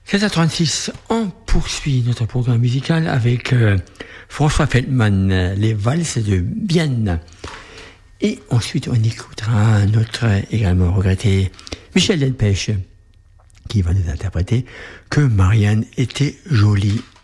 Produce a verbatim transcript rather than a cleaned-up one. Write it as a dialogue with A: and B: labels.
A: seize heures trente-six, on poursuit notre programme musical avec euh, François Feldman, euh, les valses de Vienne. Et ensuite, on écoutera notre également regretté Michel Delpech, qui va nous interpréter Que Marianne était jolie.